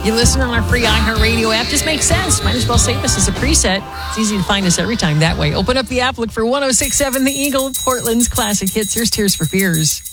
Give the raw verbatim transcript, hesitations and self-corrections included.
You listen on our free iHeartRadio app. Just makes sense. Might as well save us as a preset. It's easy to find us every time that way. Open up the app, look for one oh six point seven The Eagle, Portland's classic hits. Here's Tears for Fears.